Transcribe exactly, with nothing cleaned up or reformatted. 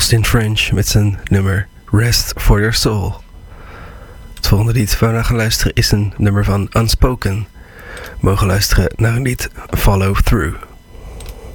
Austin French met zijn nummer Rest for Your Soul. Het volgende lied waar we naar gaan luisteren is een nummer van Unspoken. We mogen luisteren naar een lied Follow Through.